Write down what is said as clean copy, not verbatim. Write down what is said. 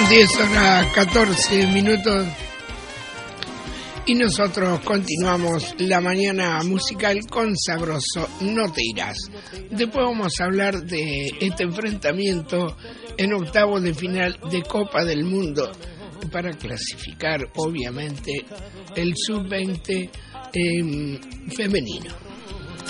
10:14 y nosotros continuamos la mañana musical con Sabroso No Te Irás. Después vamos a hablar de este enfrentamiento en octavos de final de Copa del Mundo para clasificar obviamente el sub-20 femenino.